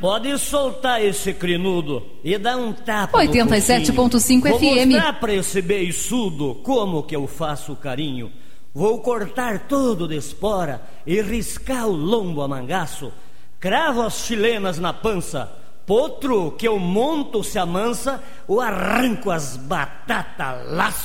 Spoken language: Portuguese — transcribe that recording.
pode soltar esse crinudo e dar um tapa 87.5 Vou FM. mostrar pra esse beiçudo como que eu faço carinho. Vou cortar todo de espora e riscar o lombo a mangaço. Cravo as chilenas na pança. Potro que eu monto se amansa, ou arranco as batatas laço.